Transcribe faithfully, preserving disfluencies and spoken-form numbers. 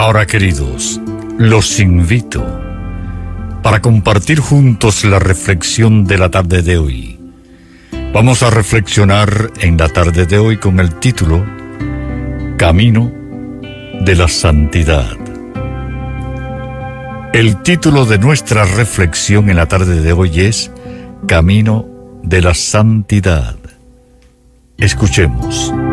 Ahora, queridos, los invito para compartir juntos la reflexión de la tarde de hoy. Vamos a reflexionar en la tarde de hoy con el título Camino de la Santidad. El título de nuestra reflexión en la tarde de hoy es Camino de la Santidad. Escuchemos.